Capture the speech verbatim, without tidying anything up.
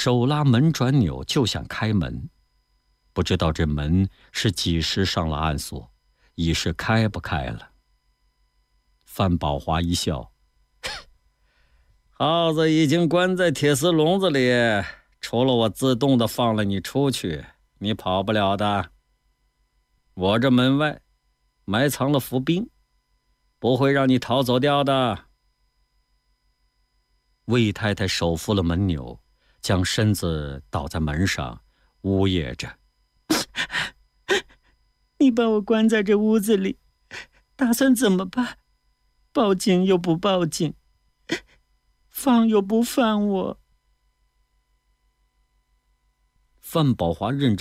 手拉门转钮就想开门，不知道这门是几时上了暗锁，已是开不开了。范宝华一笑，耗子已经关在铁丝笼子里，除了我自动的放了你出去，你跑不了的。我这门外埋藏了伏兵，不会让你逃走掉的。魏太太手扶了门钮，将身子倒在门上，呜咽着： 你把我关在这屋子里，打算怎么办？报警又不报警，放又不放我。 范宝华认真